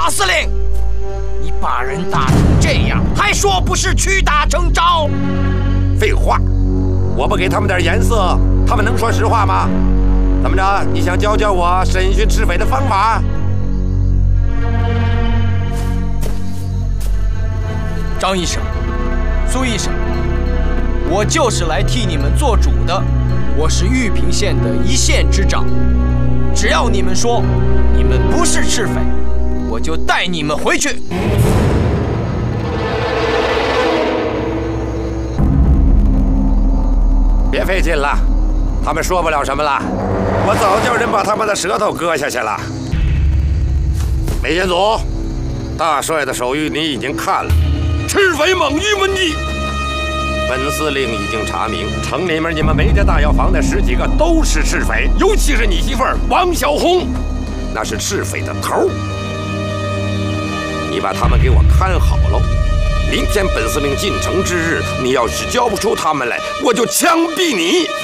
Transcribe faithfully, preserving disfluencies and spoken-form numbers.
马司令，你把人打成这样，还说不是屈打成招？ 废话，我不给他们点颜色，他们能说实话吗？怎么着？你想教教我审讯赤匪的方法？ 张医生，苏医生，我就是来替你们做主的。我是玉屏县的一县之长，只要你们说你们不是赤匪，我就带你们回去。 别费劲了，他们说不了什么了，我早叫人把他们的舌头割下去了。梅先祖，大帅的手谕你已经看了，赤匪猛于门第。本司令已经查明，城里面你们梅家大药房的十几个都是赤匪，尤其是你媳妇儿王小红，那是赤匪的头。你把他们给我看好喽。明天本司令进城之日，你要是交不出他们来，我就枪毙你！